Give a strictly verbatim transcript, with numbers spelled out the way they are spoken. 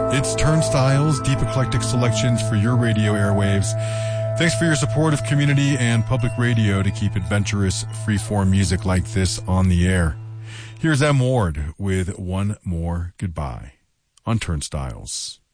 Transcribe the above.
It's Turnstiles, deep eclectic selections for your radio airwaves. Thanks for your support of community and public radio to keep adventurous, freeform music like this on the air. Here's M. Ward with One More Goodbye on Turnstiles.